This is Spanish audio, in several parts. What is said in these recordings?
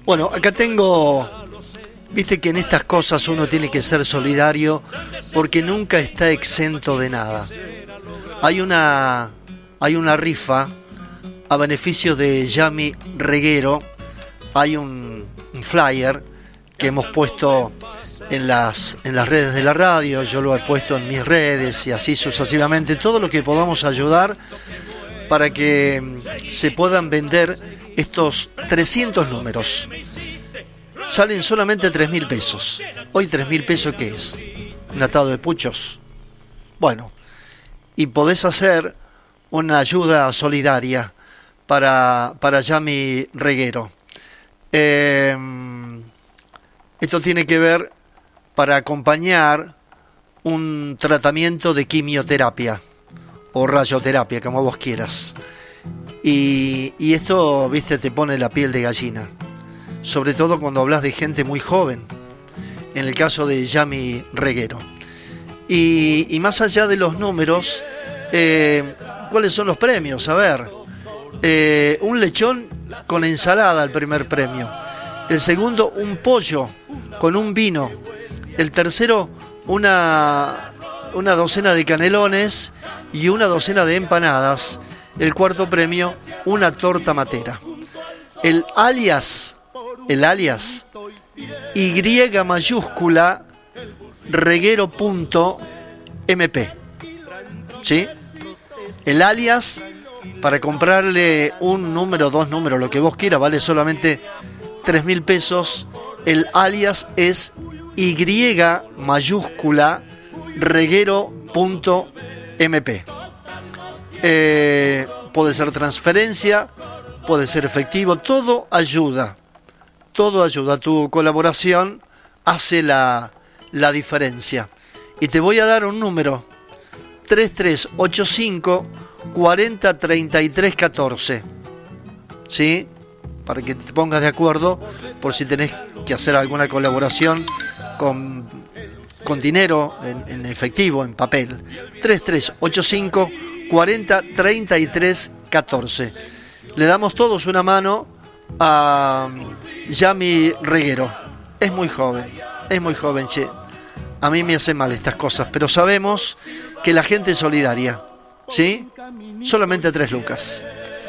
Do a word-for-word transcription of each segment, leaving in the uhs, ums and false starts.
Bueno, acá tengo, viste que en estas cosas uno tiene que ser solidario porque nunca está exento de nada. Hay una, hay una rifa a beneficio de Yami Reguero. Hay un, un flyer que hemos puesto en las, en las redes de la radio, yo lo he puesto en mis redes y así sucesivamente, todo lo que podamos ayudar para que se puedan vender estos trescientos números. Salen solamente tres mil pesos. Hoy tres mil pesos, ¿qué es? ¿Un atado de puchos? Bueno, y podés hacer una ayuda solidaria para, para Yami Reguero. Eh, esto tiene que ver para acompañar un tratamiento de quimioterapia o radioterapia, como vos quieras. Y, y esto, viste, te pone la piel de gallina. Sobre todo cuando hablas de gente muy joven, en el caso de Yami Reguero. Y, y más allá de los números, eh, ¿cuáles son los premios? A ver, eh, un lechón con ensalada, el primer premio. El segundo, un pollo con un vino. El tercero, una, una docena de canelones y una docena de empanadas. El cuarto premio, una torta matera. El alias, el alias, Y mayúscula, reguero punto m p. ¿Sí? El alias, para comprarle un número, dos números, lo que vos quieras, vale solamente tres mil pesos. El alias es Y mayúscula, reguero punto m p. Eh, puede ser transferencia, puede ser efectivo, todo ayuda, todo ayuda, tu colaboración hace la, la diferencia. Y te voy a dar un número, tres tres ocho cinco, cuarenta, treinta y tres, catorce, ¿sí? Para que te pongas de acuerdo por si tenés que hacer alguna colaboración con, con dinero en, en efectivo, en papel. tres tres ocho cinco, cuarenta, treinta y tres, catorce. Le damos todos una mano a Yami Reguero. Es muy joven, es muy joven, che. A mí me hacen mal estas cosas, pero sabemos que la gente es solidaria, ¿sí? Solamente tres lucas.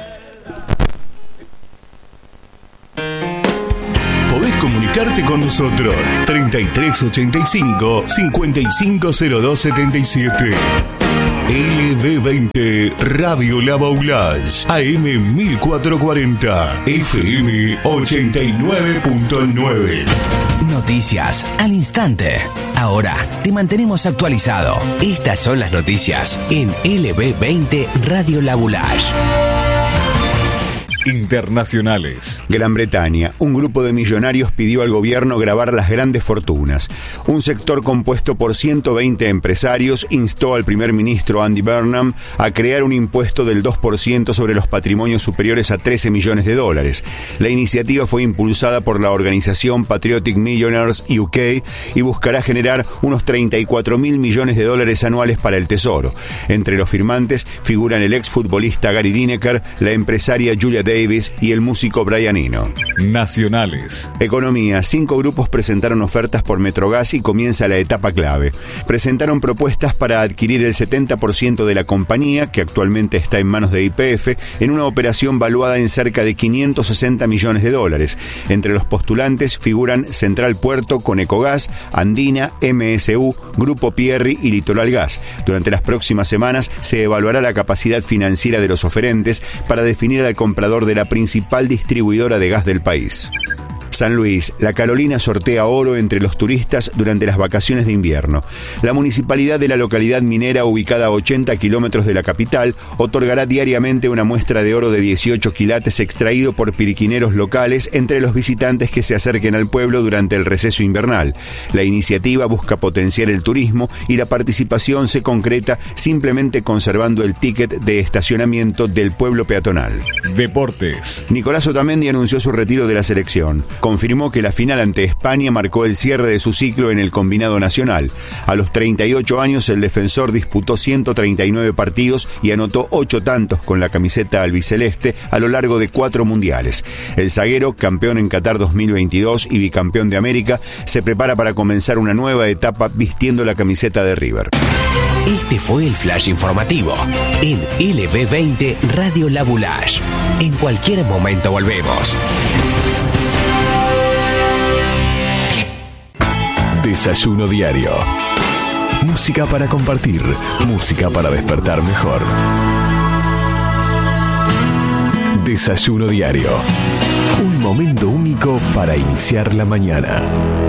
Podés comunicarte con nosotros. treinta y tres ochenta y cinco, cincuenta y cinco cero dos setenta y siete. L B veinte Radio La Baulage, A M mil cuatrocientos cuarenta, F M ochenta y nueve punto nueve. Noticias al instante. Ahora te mantenemos actualizado. Estas son las noticias en L B veinte Radio La Baulage. Internacionales. Gran Bretaña. Un grupo de millonarios pidió al gobierno gravar las grandes fortunas. Un sector compuesto por ciento veinte empresarios instó al primer ministro Andy Burnham a crear un impuesto del dos por ciento sobre los patrimonios superiores a trece millones de dólares. La iniciativa fue impulsada por la organización Patriotic Millionaires U K y buscará generar unos treinta y cuatro mil millones de dólares anuales para el Tesoro. Entre los firmantes figuran el exfutbolista Gary Lineker, la empresaria Julia Davis y el músico Brian Eno. Nacionales. Economía. Cinco grupos presentaron ofertas por Metrogas y comienza la etapa clave. Presentaron propuestas para adquirir el setenta por ciento de la compañía, que actualmente está en manos de Y P F, en una operación valuada en cerca de quinientos sesenta millones de dólares. Entre los postulantes figuran Central Puerto, Conecogas, Andina, M S U, Grupo Pierri y Litoral Gas. Durante las próximas semanas se evaluará la capacidad financiera de los oferentes para definir al comprador de la principal distribuidora de gas del país. San Luis. La Carolina sortea oro entre los turistas durante las vacaciones de invierno. La municipalidad de la localidad minera, ubicada a ochenta kilómetros de la capital, otorgará diariamente una muestra de oro de dieciocho quilates extraído por piriquineros locales entre los visitantes que se acerquen al pueblo durante el receso invernal. La iniciativa busca potenciar el turismo y la participación se concreta simplemente conservando el ticket de estacionamiento del pueblo peatonal. Deportes. Nicolás Otamendi anunció su retiro de la selección. confirmó que la final ante España marcó el cierre de su ciclo en el combinado nacional. A los treinta y ocho años, el defensor disputó ciento treinta y nueve partidos y anotó ocho tantos con la camiseta albiceleste a lo largo de cuatro mundiales. El zaguero, campeón en Qatar dos mil veintidós y bicampeón de América, se prepara para comenzar una nueva etapa vistiendo la camiseta de River. Este fue el flash informativo en L B veinte Radio La Boulage. En cualquier momento volvemos. Desayuno diario. Música para compartir, música para despertar mejor. Desayuno diario. Un momento único para iniciar la mañana.